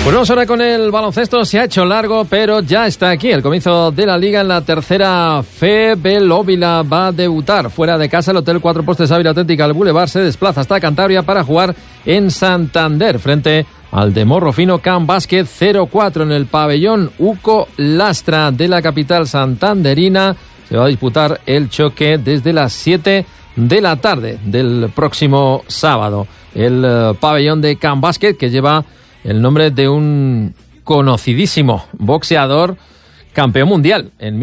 Pues vamos ahora con el baloncesto. Se ha hecho largo, pero ya está aquí el comienzo de la Liga en la tercera FEB. El Óvila va a debutar fuera de casa. El Hotel Cuatro Postes Ávila Auténtica al Boulevard se desplaza hasta Cantabria para jugar en Santander frente al de Morro Fino Can Básquet 0-4 en el pabellón Uco Lastra de la capital santanderina. Se va a disputar el choque desde las 7 de la tarde del próximo sábado. El pabellón de Can Básquet, que lleva el nombre de un conocidísimo boxeador, campeón mundial en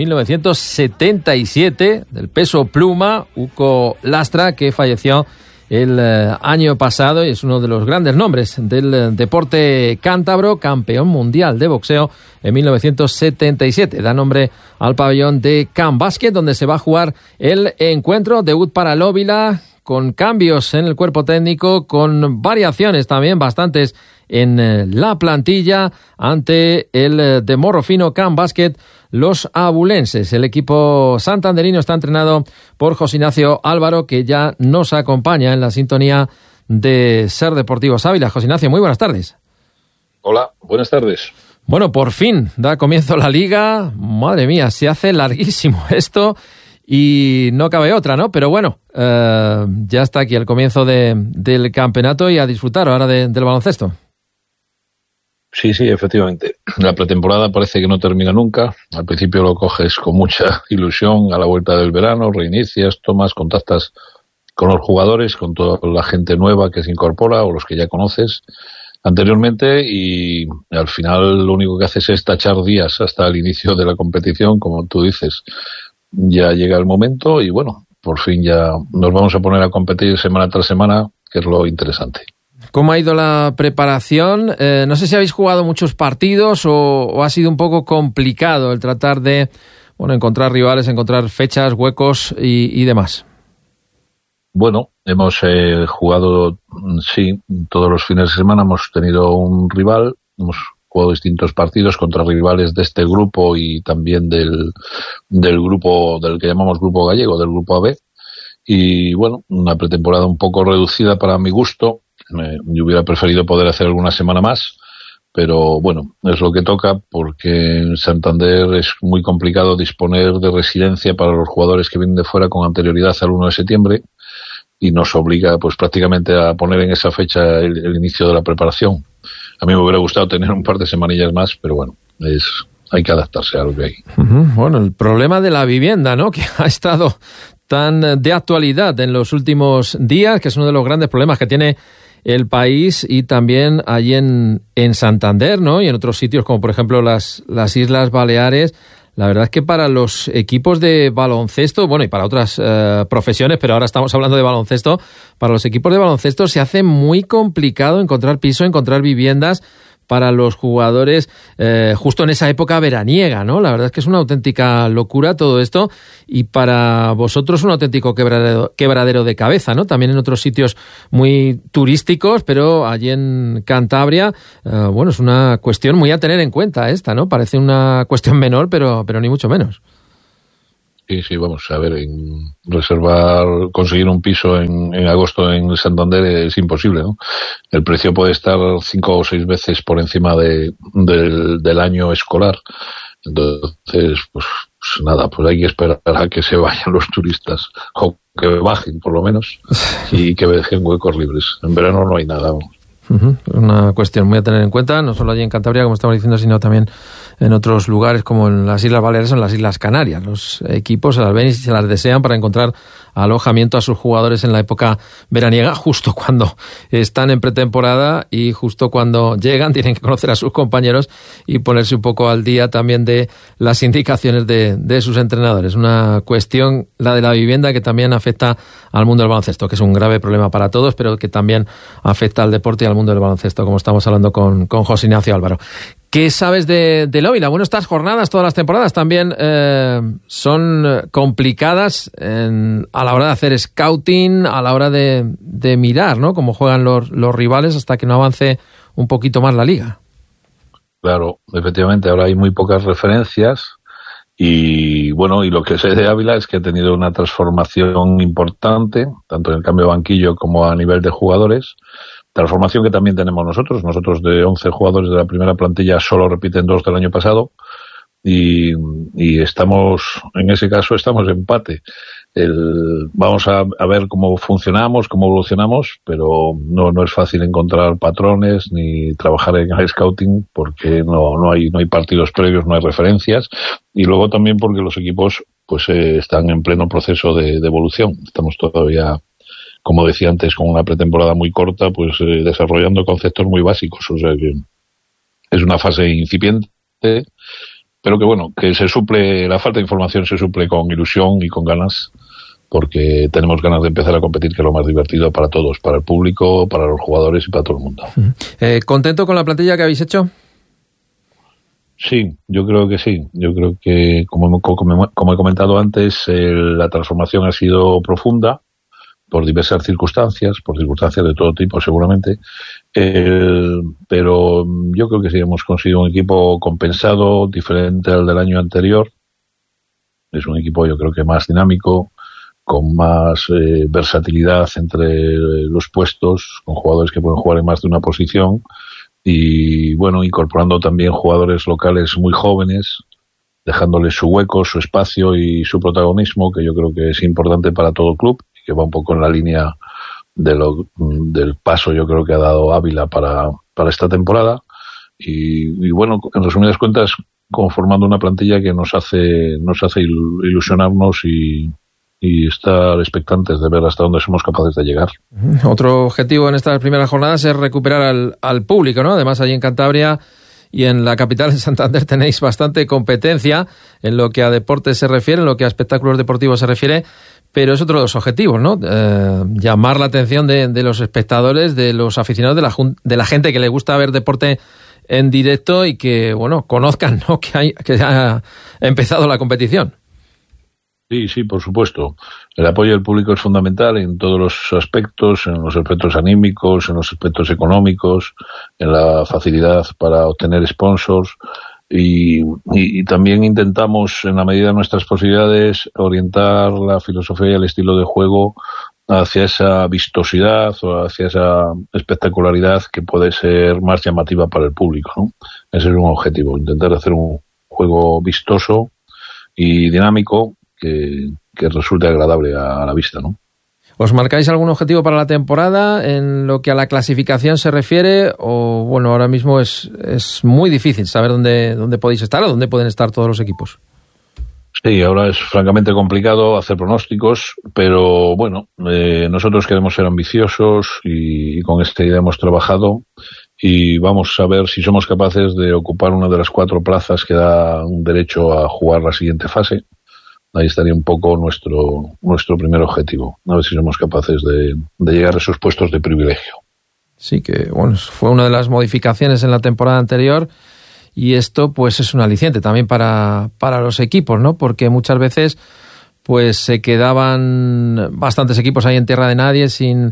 1977 del peso pluma, Uco Lastra, que falleció el año pasado y es uno de los grandes nombres del deporte cántabro, campeón mundial de boxeo en 1977. Da nombre al pabellón de Can Básquet, donde se va a jugar el encuentro. Debut para el Óvila, con cambios en el cuerpo técnico, con variaciones también bastantes en la plantilla ante el de Morro Fino Can Básquet, los abulenses. El equipo santanderino está entrenado por José Ignacio Álvaro, que ya nos acompaña en la sintonía de Ser Deportivos Ávila. José Ignacio, muy buenas tardes. Hola, buenas tardes. Bueno, por fin da comienzo la Liga. Madre mía, se hace larguísimo esto y no cabe otra, ¿no? Pero bueno, ya está aquí el comienzo del campeonato y a disfrutar ahora del baloncesto. Sí, efectivamente. La pretemporada parece que no termina nunca. Al principio lo coges con mucha ilusión, a la vuelta del verano, reinicias, tomas, contactas con los jugadores, con toda la gente nueva que se incorpora o los que ya conoces anteriormente, y al final lo único que haces es tachar días hasta el inicio de la competición, como tú dices. Ya llega el momento y bueno, por fin ya nos vamos a poner a competir semana tras semana, que es lo interesante. ¿Cómo ha ido la preparación? No sé si habéis jugado muchos partidos o ha sido un poco complicado el tratar de encontrar rivales, encontrar fechas, huecos y demás. Bueno, hemos jugado, sí, todos los fines de semana hemos tenido un rival, hemos jugado distintos partidos contra rivales de este grupo y también del grupo del que llamamos grupo gallego, del grupo AB, y bueno, una pretemporada un poco reducida para mi gusto. Yo hubiera preferido poder hacer alguna semana más, pero bueno, es lo que toca, porque en Santander es muy complicado disponer de residencia para los jugadores que vienen de fuera con anterioridad al 1 de septiembre y nos obliga pues prácticamente a poner en esa fecha el inicio de la preparación. A mí me hubiera gustado tener un par de semanillas más, pero bueno, hay que adaptarse a lo que hay. Bueno, el problema de la vivienda, ¿no?, que ha estado tan de actualidad en los últimos días, que es uno de los grandes problemas que tiene el país, y también allí en Santander, ¿no?, y en otros sitios como por ejemplo las Islas Baleares. La verdad es que para los equipos de baloncesto, bueno, y para otras profesiones, pero ahora estamos hablando de baloncesto, para los equipos de baloncesto se hace muy complicado encontrar piso, encontrar viviendas para los jugadores justo en esa época veraniega, ¿no? La verdad es que es una auténtica locura todo esto, y para vosotros un auténtico quebradero de cabeza, ¿no? También en otros sitios muy turísticos, pero allí en Cantabria, es una cuestión muy a tener en cuenta esta, ¿no? Parece una cuestión menor, pero ni mucho menos. Sí, vamos a ver, conseguir un piso en agosto en Santander es imposible, ¿no? El precio puede estar 5 o 6 veces por encima del año escolar. Entonces, pues nada, pues hay que esperar a que se vayan los turistas, o que bajen por lo menos, y que dejen huecos libres. En verano no hay nada, ¿no? Una cuestión muy a tener en cuenta, no solo allí en Cantabria, como estamos diciendo, sino también en otros lugares como en las Islas Baleares o en las Islas Canarias. Los equipos se las ven y se las desean para encontrar alojamiento a sus jugadores en la época veraniega, justo cuando están en pretemporada, y justo cuando llegan tienen que conocer a sus compañeros y ponerse un poco al día también de las indicaciones de sus entrenadores. Una cuestión, la de la vivienda, que también afecta al mundo del baloncesto, que es un grave problema para todos, pero que también afecta al deporte y al mundo del baloncesto, como estamos hablando con José Ignacio Álvaro. ¿Qué sabes del Óvila? Bueno, estas jornadas, todas las temporadas también son complicadas a la hora de hacer scouting, a la hora de mirar, ¿no?, cómo juegan los rivales hasta que no avance un poquito más la liga. Claro, efectivamente, ahora hay muy pocas referencias y bueno, y lo que sé de Ávila es que ha tenido una transformación importante, tanto en el cambio de banquillo como a nivel de jugadores. transformación que también tenemos nosotros. Nosotros de 11 jugadores de la primera plantilla solo repiten 2 del año pasado y estamos, en ese caso, estamos de empate. Vamos a ver cómo funcionamos, cómo evolucionamos, pero no es fácil encontrar patrones ni trabajar en el scouting porque no hay partidos previos, no hay referencias, y luego también porque los equipos pues están en pleno proceso de evolución. Estamos todavía, como decía antes, con una pretemporada muy corta, pues desarrollando conceptos muy básicos, o sea que es una fase incipiente, pero que bueno, que se suple, la falta de información se suple con ilusión y con ganas, porque tenemos ganas de empezar a competir, que es lo más divertido para todos, para el público, para los jugadores y para todo el mundo. ¿Contento con la plantilla que habéis hecho? Sí, yo creo que sí. Yo creo que, como he comentado antes, la transformación ha sido profunda por diversas circunstancias, de todo tipo seguramente, pero yo creo que sí hemos conseguido un equipo compensado, diferente al del año anterior. Es un equipo, yo creo que más dinámico, con más versatilidad entre los puestos, con jugadores que pueden jugar en más de una posición y, bueno, incorporando también jugadores locales muy jóvenes, dejándoles su hueco, su espacio y su protagonismo, que yo creo que es importante para todo el club y que va un poco en la línea del paso, yo creo que ha dado Ávila para esta temporada y, bueno, en resumidas cuentas, conformando una plantilla que nos hace ilusionarnos y estar expectantes de ver hasta dónde somos capaces de llegar. Otro objetivo en estas primeras jornadas es recuperar al público, ¿no? Además, allí en Cantabria y en la capital, en Santander, tenéis bastante competencia en lo que a deportes se refiere, en lo que a espectáculos deportivos se refiere, pero es otro de los objetivos, ¿no? Llamar la atención de los espectadores, de los aficionados, de la gente que le gusta ver deporte en directo y que, bueno, conozcan, ¿no?, que ha empezado la competición. Sí, por supuesto. El apoyo del público es fundamental en todos los aspectos, en los aspectos anímicos, en los aspectos económicos, en la facilidad para obtener sponsors y también intentamos, en la medida de nuestras posibilidades, orientar la filosofía y el estilo de juego hacia esa vistosidad o hacia esa espectacularidad que puede ser más llamativa para el público, ¿no? Ese es un objetivo, intentar hacer un juego vistoso y dinámico que resulte agradable a la vista, ¿no? ¿Os marcáis algún objetivo para la temporada en lo que a la clasificación se refiere? O, bueno, ahora mismo es muy difícil saber dónde podéis estar o dónde pueden estar todos los equipos. Sí, ahora es francamente complicado hacer pronósticos, pero bueno, nosotros queremos ser ambiciosos y con esta idea hemos trabajado y vamos a ver si somos capaces de ocupar una de las 4 plazas que da un derecho a jugar la siguiente fase. Ahí estaría un poco nuestro primer objetivo, a ver si somos capaces de llegar a esos puestos de privilegio. Sí, que bueno, fue una de las modificaciones en la temporada anterior y esto pues es un aliciente también para los equipos, ¿no? Porque muchas veces pues se quedaban bastantes equipos ahí en tierra de nadie sin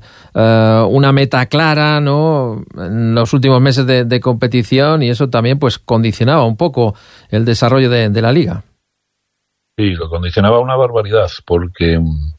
una meta clara, ¿no?, en los últimos meses de competición, y eso también pues condicionaba un poco el desarrollo de la liga. Sí, lo condicionaba una barbaridad, porque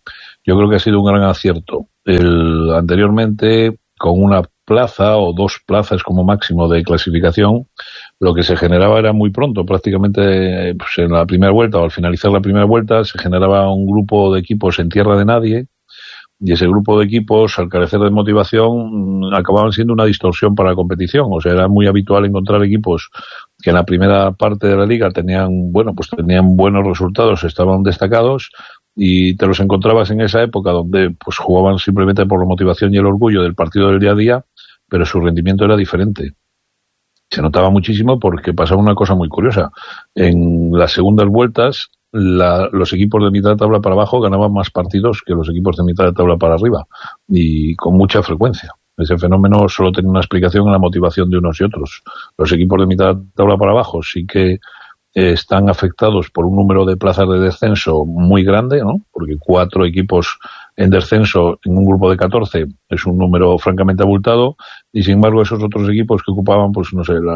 yo creo que ha sido un gran acierto. Anteriormente, con una plaza o 2 plazas como máximo de clasificación, lo que se generaba era muy pronto, prácticamente pues en la primera vuelta o al finalizar la primera vuelta, se generaba un grupo de equipos en tierra de nadie, y ese grupo de equipos, al carecer de motivación, acababan siendo una distorsión para la competición. O sea, era muy habitual encontrar equipos que en la primera parte de la liga tenían buenos resultados, estaban destacados, y te los encontrabas en esa época donde pues jugaban simplemente por la motivación y el orgullo del partido del día a día, pero su rendimiento era diferente. Se notaba muchísimo porque pasaba una cosa muy curiosa. En las segundas vueltas, los equipos de mitad de tabla para abajo ganaban más partidos que los equipos de mitad de tabla para arriba, y con mucha frecuencia. Ese fenómeno solo tiene una explicación en la motivación de unos y otros. Los equipos de mitad de tabla para abajo sí que están afectados por un número de plazas de descenso muy grande, ¿no? Porque 4 equipos en descenso en un grupo de 14 es un número francamente abultado, y sin embargo esos otros equipos que ocupaban, pues no sé,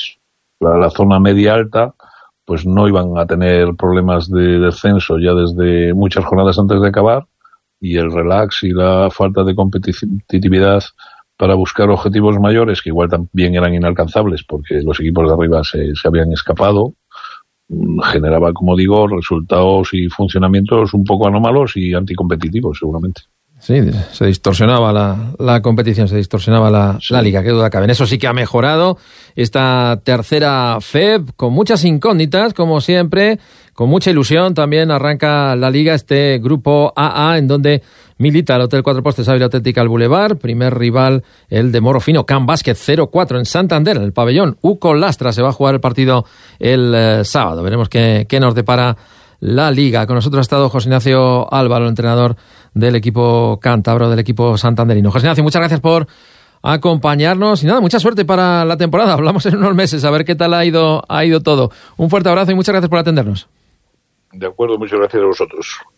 la zona media alta, pues no iban a tener problemas de descenso ya desde muchas jornadas antes de acabar, y el relax y la falta de competitividad para buscar objetivos mayores que igual también eran inalcanzables porque los equipos de arriba se habían escapado, generaba, como digo, resultados y funcionamientos un poco anómalos y anticompetitivos, seguramente. Sí, se distorsionaba la competición, se distorsionaba la liga, qué duda cabe. En eso sí que ha mejorado esta tercera FEB, con muchas incógnitas, como siempre, con mucha ilusión. También arranca la liga, este grupo AA, en donde milita el Hotel Cuatro Postes Ávila Auténtica al Boulevard. Primer rival, el de Morofino, Can Básquet 0-4 en Santander, en el pabellón Uco Lastra. Se va a jugar el partido el sábado. Veremos qué nos depara la liga. Con nosotros ha estado José Ignacio Álvaro, el entrenador del equipo cántabro, del equipo santanderino. José Ignacio, muchas gracias por acompañarnos y nada, mucha suerte para la temporada. Hablamos en unos meses a ver qué tal ha ido todo. Un fuerte abrazo y muchas gracias por atendernos. De acuerdo, muchas gracias a vosotros.